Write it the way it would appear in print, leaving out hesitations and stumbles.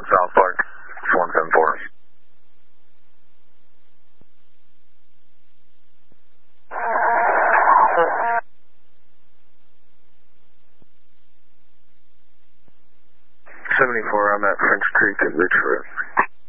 South Park, 174. I'm at French Creek at Ridge Road.